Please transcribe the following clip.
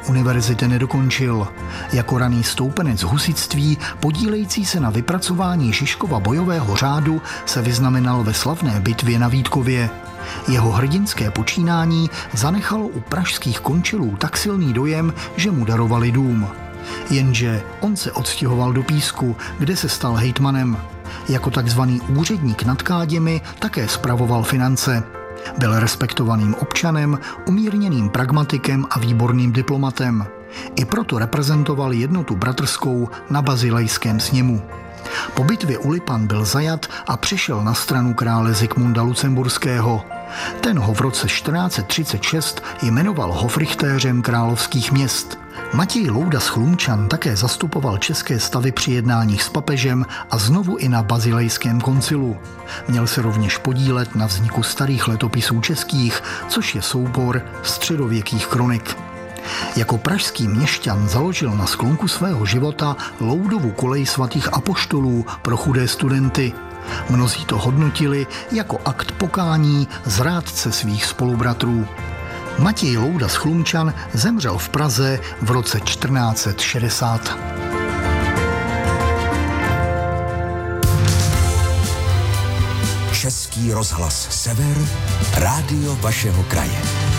univerzity nedokončil. Jako raný stoupenec husitství, podílející se na vypracování Žižkova bojového řádu, se vyznamenal ve slavné bitvě na Vítkově. Jeho hrdinské počínání zanechalo u pražských končelů tak silný dojem, že mu darovali dům. Jenže on se odstěhoval do Písku, kde se stal hejtmanem. Jako takzvaný úředník nad Káděmi také spravoval finance. Byl respektovaným občanem, umírněným pragmatikem a výborným diplomatem. I proto reprezentoval jednotu bratrskou na Bazilejském sněmu. Po bitvě u Lipan byl zajat a přešel na stranu krále Zikmunda Lucemburského. Ten ho v roce 1436 jmenoval hofrichtéřem královských měst. Matěj Louda z Chlumčan také zastupoval české stavy při jednáních s papežem a znovu i na Bazilejském koncilu. Měl se rovněž podílet na vzniku starých letopisů českých, což je soubor středověkých kronik. Jako pražský měšťan založil na sklonku svého života Loudovu kolej svatých apoštolů pro chudé studenty. Mnozí to hodnotili jako akt pokání zrádce svých spolubratrů. Matěj Louda z Chlumčan zemřel v Praze v roce 1460. Český rozhlas Sever, rádio vašeho kraje.